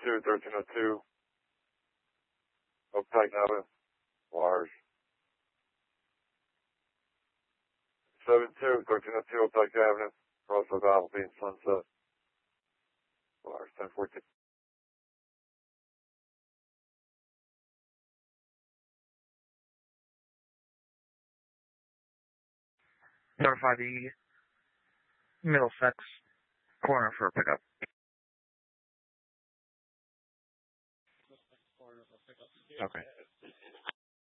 1302, Oak Pike Avenue, large. 1302, Oak Pike Avenue, Crossroads Applebee's, Sunset, large, 1014. Notify the Middlesex corner for pickup. Okay.